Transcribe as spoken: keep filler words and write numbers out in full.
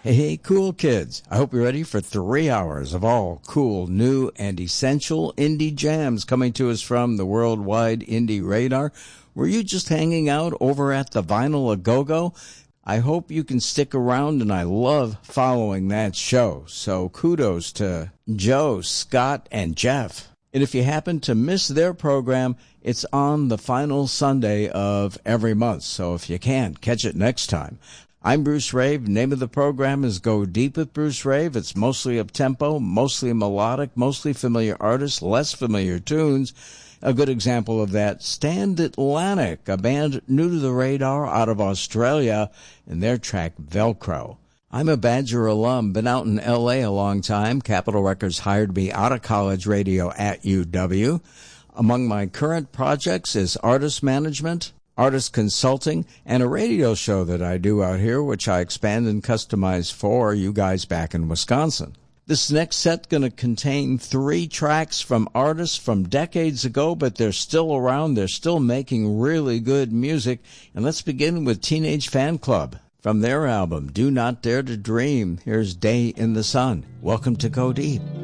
Hey, hey, cool kids. I hope you're ready for three hours of all cool, new, and essential indie jams coming to us from the Worldwide Indie Radar. Were you just hanging out over at the Vinyl A-Go-Go? I hope you can stick around, and I love following that show. So kudos to Joe, Scott, and Jeff. And if you happen to miss their program, it's on the final Sunday of every month. So if you can, catch it next time. I'm Bruce Rave. Name of the program is Go Deep with Bruce Rave. It's mostly up-tempo, mostly melodic, mostly familiar artists, less familiar tunes. A good example of that, Stand Atlantic, a band new to the radar out of Australia, and their track Velcro. I'm a Badger alum, been out in L A a long time. Capitol Records hired me out of college radio at U W. Among my current projects is artist management, artist consulting, and a radio show that I do out here, which I expand and customize for you guys back in Wisconsin. This next set's going to contain three tracks from artists from decades ago, but they're still around. They're still making really good music. And let's begin with Teenage Fan Club. From their album, Do Not Dare to Dream, here's Day in the Sun. Welcome to Go Deep.